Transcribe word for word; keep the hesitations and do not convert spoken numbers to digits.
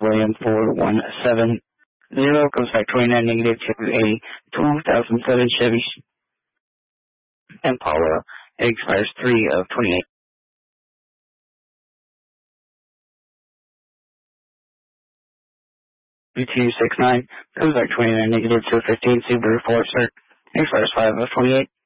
William four one seven zero goes back twenty-nine negative to a two thousand seven Chevy Impala. It expires three of twenty-eight. two six nine goes back twenty-nine negative to a fifteen Subaru Forester. Expires five of twenty-eight.